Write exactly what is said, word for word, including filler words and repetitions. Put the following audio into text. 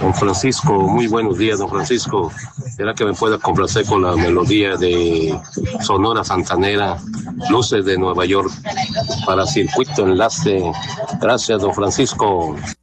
Don Francisco, muy buenos días, don Francisco. ¿Será que me pueda complacer con la melodía de Sonora Santanera, Luces de Nueva York, para Circuito Enlace? Gracias, don Francisco.